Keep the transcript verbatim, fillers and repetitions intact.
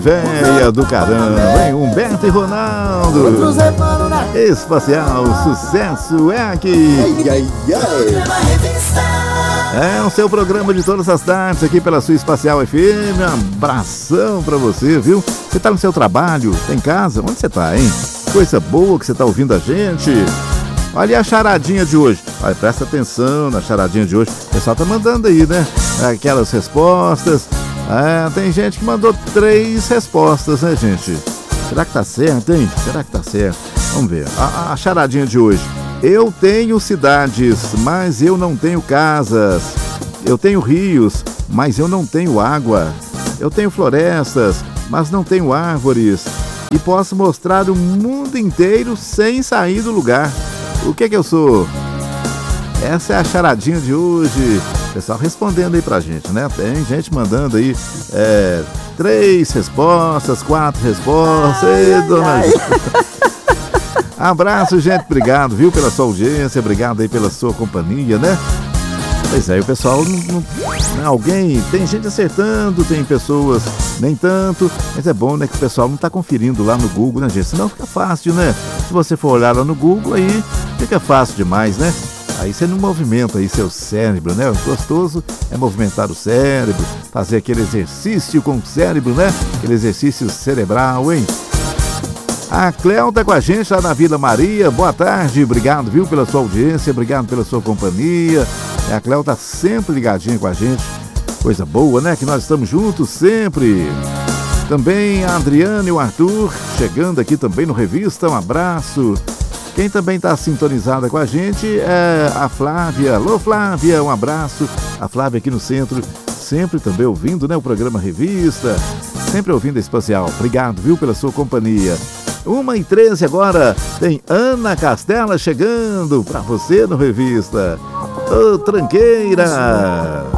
Véia do caramba, hein? Humberto e Ronaldo. Espacial, sucesso é aqui. Ai, ai, ai. É o seu programa de todas as tardes aqui pela sua Espacial F M. Um abração pra você, viu? Você tá no seu trabalho, tá em casa? Onde você tá, hein? Coisa boa que você tá ouvindo a gente. Olha a charadinha de hoje. Olha, presta atenção na charadinha de hoje. O pessoal tá mandando aí, né? Aquelas respostas. É, tem gente que mandou três respostas, né, gente? Será que tá certo, hein? Será que tá certo? Vamos ver. A, a charadinha de hoje. Eu tenho cidades, mas eu não tenho casas. Eu tenho rios, mas eu não tenho água. Eu tenho florestas, mas não tenho árvores. E posso mostrar o mundo inteiro sem sair do lugar. O que é que eu sou? Essa é a charadinha de hoje. Pessoal respondendo aí pra gente, né? Tem gente mandando aí é, três respostas, quatro respostas. Ei, ai, dona ai. Abraço, gente. Obrigado, viu, pela sua audiência. Obrigado aí pela sua companhia, né? Pois é, o pessoal não, não, não, alguém, tem gente acertando, tem pessoas nem tanto, mas é bom, né, que o pessoal não tá conferindo lá no Google, né, gente? Senão fica fácil, né? Se você for olhar lá no Google, aí fica fácil demais, né? Aí você não movimenta aí seu cérebro, né? O gostoso é movimentar o cérebro, fazer aquele exercício com o cérebro, né? Aquele exercício cerebral, hein? A Cléo tá com a gente lá na Vila Maria. Boa tarde, obrigado, viu, pela sua audiência, obrigado pela sua companhia. A Cléo tá sempre ligadinha com a gente. Coisa boa, né? Que nós estamos juntos sempre. Também a Adriana e o Arthur chegando aqui também no Revista. Um abraço. Quem também está sintonizada com a gente é a Flávia. Alô, Flávia, um abraço. A Flávia aqui no centro, sempre também ouvindo, né, o programa Revista. Sempre ouvindo a Espacial. Obrigado, viu, pela sua companhia. uma e treze agora, tem Ana Castela chegando para você no Revista. Ô, tranqueira!